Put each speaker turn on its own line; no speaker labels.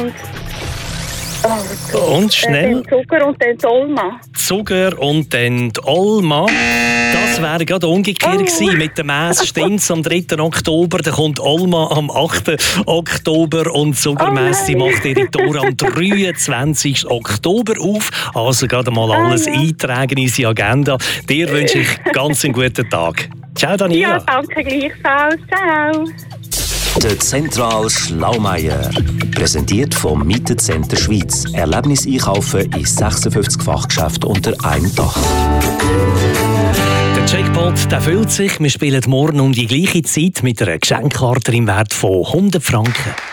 Und schnell.
Den Zucker und den Dolma.
Zucker und dann die Olma. Das wäre gerade umgekehrt gewesen. Mit dem Mäss stimmt am 3. Oktober. Dann kommt Olma am 8. Oktober und Zuckermässi macht ihre Tour am 23. Oktober auf. Also gerade mal alles eintragen in unsere Agenda. Dir wünsche ich ganz einen guten Tag. Ciao, Daniela.
Ja, danke gleichfalls. Ciao.
Der Zentral Schlaumeier. Präsentiert vom Mietencenter Schweiz. Erlebnis einkaufen in 56 Fachgeschäften unter einem Dach.
Der Jackpot der füllt sich. Wir spielen morgen um die gleiche Zeit mit einer Geschenkkarte im Wert von 100 Franken.